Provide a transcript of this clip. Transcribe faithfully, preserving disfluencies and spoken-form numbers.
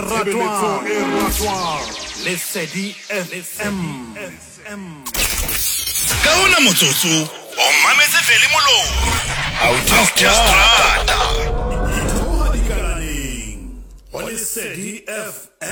ratwa Lesedi F M. Kaona motsotso o mametse fele molong out of just Lesedi F M.